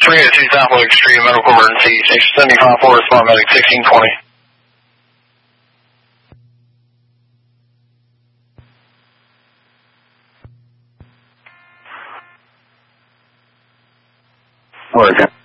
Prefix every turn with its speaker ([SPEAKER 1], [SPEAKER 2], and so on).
[SPEAKER 1] 382 South Lake Street, medical emergency, station 75-4, respond medic 1620.
[SPEAKER 2] Working.